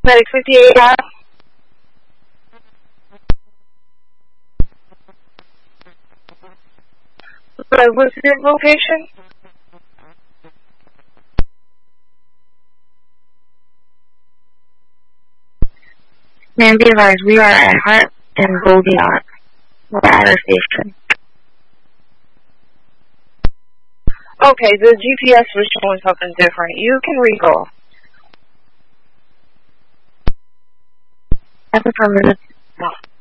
Medic 58 out. What's your location? Man, be advised, we are at Hart and Goldilocks. We're at our station. Okay, the GPS was showing something different. You can recall. That's affirmative. No.